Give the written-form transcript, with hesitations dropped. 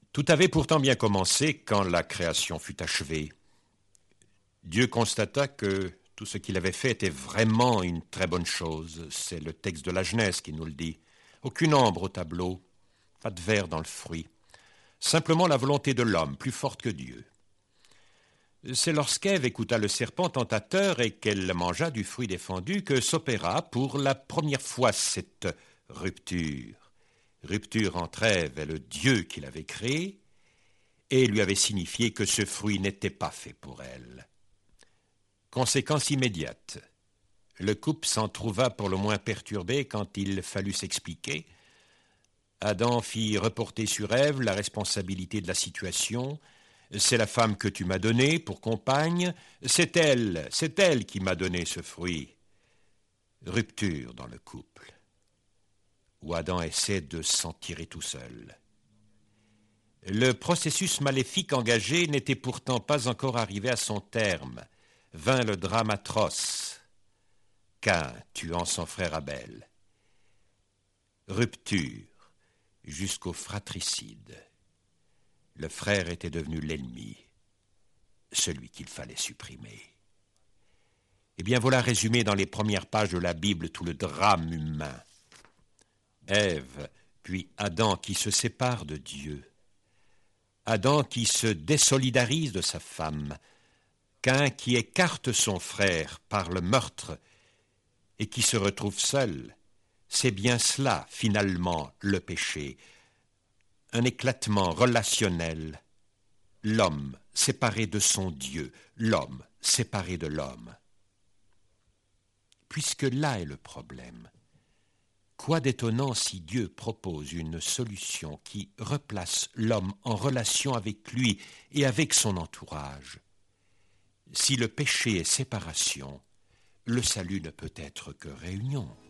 Tout avait pourtant bien commencé quand la création fut achevée. Dieu constata que tout ce qu'il avait fait était vraiment une très bonne chose. C'est le texte de la Genèse qui nous le dit. Aucune ombre au tableau, pas de verre dans le fruit. Simplement la volonté de l'homme, plus forte que Dieu. C'est lorsqu'Ève écouta le serpent tentateur et qu'elle mangea du fruit défendu que s'opéra pour la première fois cette rupture. Rupture entre Ève et le Dieu qui l'avait créé et lui avait signifié que ce fruit n'était pas fait pour elle. Conséquence immédiate. Le couple s'en trouva pour le moins perturbé quand il fallut s'expliquer. Adam fit reporter sur Ève la responsabilité de la situation. C'est la femme que tu m'as donnée pour compagne, c'est elle qui m'a donné ce fruit. Rupture dans le couple, où Adam essaie de s'en tirer tout seul. Le processus maléfique engagé n'était pourtant pas encore arrivé à son terme. Vint le drame atroce, Caïn tuant son frère Abel. Rupture jusqu'au fratricide. Le frère était devenu l'ennemi, celui qu'il fallait supprimer. Eh bien, voilà résumé dans les premières pages de la Bible tout le drame humain. Ève, puis Adam qui se sépare de Dieu. Adam qui se désolidarise de sa femme. Caïn qui écarte son frère par le meurtre et qui se retrouve seul. C'est bien cela, finalement, le péché. Un éclatement relationnel. L'homme séparé de son Dieu, l'homme séparé de l'homme. Puisque là est le problème, quoi d'étonnant si Dieu propose une solution qui replace l'homme en relation avec lui et avec son entourage. Si le péché est séparation, le salut ne peut être que réunion.